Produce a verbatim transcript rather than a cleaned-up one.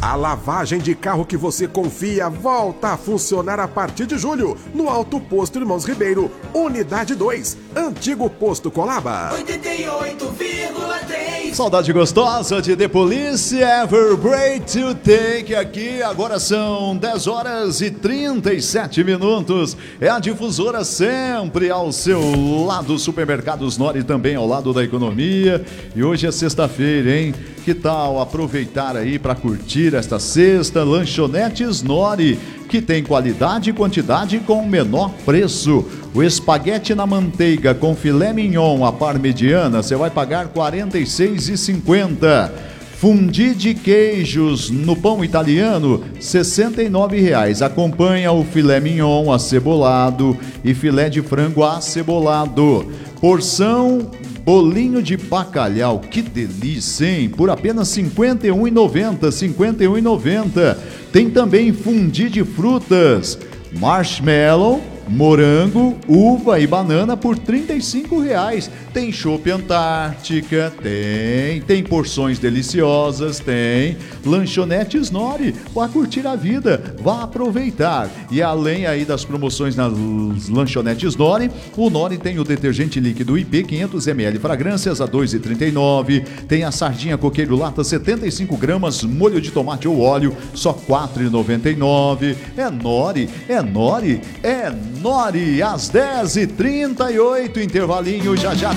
A lavagem de carro que você confia volta a funcionar a partir de julho no Alto Posto Irmãos Ribeiro, Unidade dois, Antigo Posto Colaba. oitenta e oito vírgula três. Saudade gostosa de The Police, Ever Break to Take aqui. Agora são dez horas e trinta e sete minutos. É a difusora sempre ao seu lado, Supermercados Nori também ao lado da economia. E hoje é sexta-feira, hein? Que tal aproveitar aí para curtir esta sexta? Lanchonetes Nori, que tem qualidade e quantidade com o menor preço. O espaguete na manteiga com filé mignon à parmegiana, você vai pagar quarenta e seis reais e cinquenta centavos. Fundi de queijos no pão italiano, sessenta e nove reais. Acompanha o filé mignon acebolado e filé de frango acebolado. Porção bolinho de bacalhau, que delícia, hein? Por apenas cinquenta e um reais e noventa centavos, cinquenta e um reais e noventa centavos. Tem também fundi de frutas, marshmallow, morango, uva e banana por trinta e cinco reais. Tem chopp Antártica, tem, tem porções deliciosas, tem. Lanchonetes Nori, vá curtir a vida, vá aproveitar. E além aí das promoções nas lanchonetes Nori, o Nori tem o detergente líquido I P quinhentos mililitros fragrâncias a dois reais e trinta e nove centavos. Tem a sardinha coqueiro lata setenta e cinco gramas, molho de tomate ou óleo, só quatro reais e noventa e nove centavos. É Nori, é Nori, é Nori. Às dez e trinta e oito, intervalinho, já já